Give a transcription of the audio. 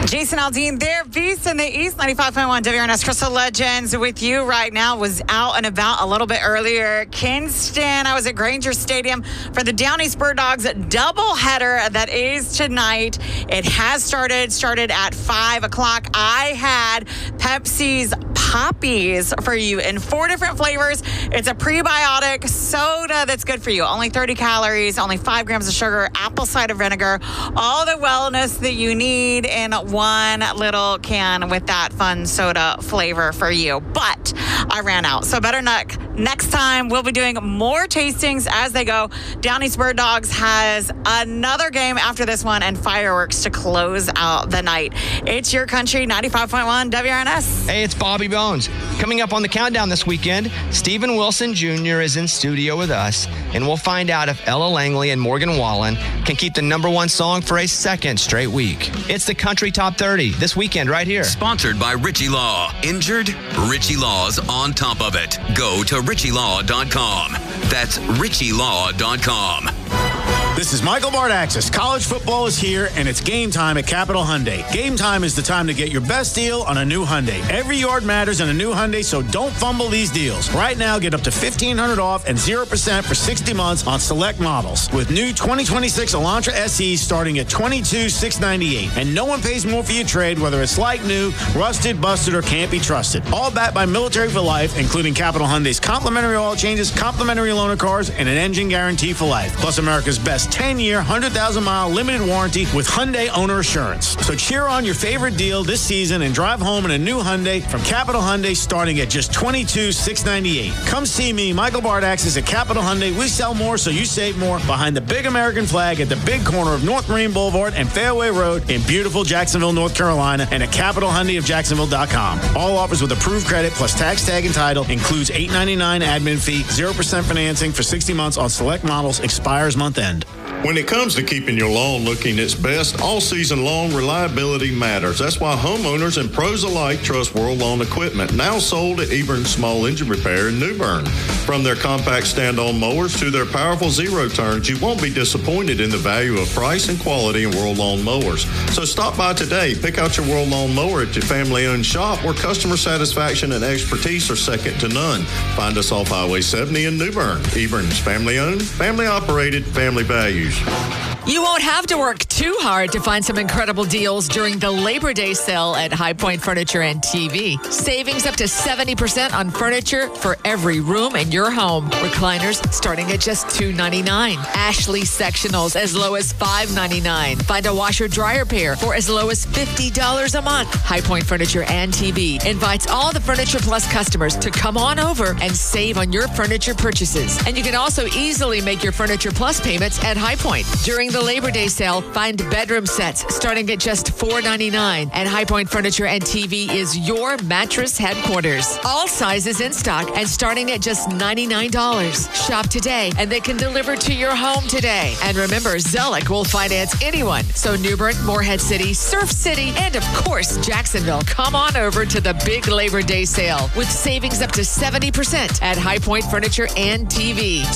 Jason Aldean there, Beast in the East, 95.1 WRNS. Crystal Legends with you right now. Was out and about a little bit earlier. Kinston, I was at Granger Stadium for the Downey Spur Dogs doubleheader that is tonight. It has started at 5 o'clock. I had Pepsi's Poppies for you in 4 different flavors. It's a prebiotic soda that's good for you. Only 30 calories, only 5 grams of sugar, apple cider vinegar, all the wellness that you need in one little can with that fun soda flavor for you. But I ran out. So better luck next time. We'll be doing more tastings as they go. Downey Spur Dogs has another game after this one and fireworks to close out the night. It's Your Country, 95.1 WRNS. Hey, it's Bobby Bones. Coming up on the countdown this weekend, Stephen Wilson Jr. is in studio with us, and we'll find out if Ella Langley and Morgan Wallen can keep the #1 song for a second straight week. It's the Country Top 30 this weekend right here. Sponsored by Richie Law. Injured? Richie Law's on top of it. Go to richielaw.com. That's richielaw.com. This is Michael Bardaxis. College football is here, and it's game time at Capital Hyundai. Game time is the time to get your best deal on a new Hyundai. Every yard matters on a new Hyundai, so don't fumble these deals. Right now, get up to $1,500 off and 0% for 60 months on select models. With new 2026 Elantra SEs starting at $22,698. And no one pays more for your trade, whether it's like new, rusted, busted, or can't be trusted. All backed by Military for Life, including Capital Hyundai's complimentary oil changes, complimentary loaner cars, and an engine guarantee for life. Plus America's best 10-year, 100,000-mile limited warranty with Hyundai Owner Assurance. So cheer on your favorite deal this season and drive home in a new Hyundai from Capital Hyundai starting at just $22,698. Come see me, Michael Bardaxis at Capital Hyundai. We sell more so you save more behind the big American flag at the big corner of North Marine Boulevard and Fairway Road in beautiful Jacksonville, North Carolina, and at CapitalHyundaiofJacksonville.com. All offers with approved credit plus tax tag and title. Includes $8.99 admin fee, 0% financing for 60 months on select models. Expires month end. When it comes to keeping your lawn looking its best, all season long reliability matters. That's why homeowners and pros alike trust World Lawn Equipment, now sold at Ebern Small Engine Repair in New Bern. From their compact stand-on mowers to their powerful zero turns, you won't be disappointed in the value of price and quality in World Lawn mowers. So stop by today. Pick out your World Lawn mower at your family-owned shop where customer satisfaction and expertise are second to none. Find us off Highway 70 in New Bern. Ebern's family-owned, family-operated, family values. You won't have to work too hard to find some incredible deals during the Labor Day sale at High Point Furniture and TV. Savings up to 70% on furniture for every room in your home. Recliners starting at just $299. Ashley sectionals as low as $599. Find a washer dryer pair for as low as $50 a month. High Point Furniture and TV invites all the Furniture Plus customers to come on over and save on your furniture purchases. And you can also easily make your Furniture Plus payments at High Point. During the Labor Day sale, find bedroom sets starting at just $499. And High Point Furniture and TV is your mattress headquarters. All sizes in stock and starting at just $99. Shop today and they can deliver to your home today. And remember, Zellick will finance anyone. So Newbern, Morehead City, Surf City, and of course, Jacksonville. Come on over to the big Labor Day sale with savings up to 70% at High Point Furniture and TV.